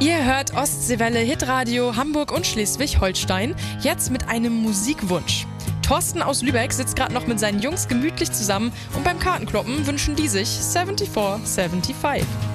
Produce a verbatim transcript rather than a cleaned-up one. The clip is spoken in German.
Ihr hört Ostseewelle Hitradio Hamburg und Schleswig-Holstein, jetzt mit einem Musikwunsch. Thorsten aus Lübeck sitzt gerade noch mit seinen Jungs gemütlich zusammen und beim Kartenkloppen wünschen die sich vierundsiebzig fünfundsiebzig.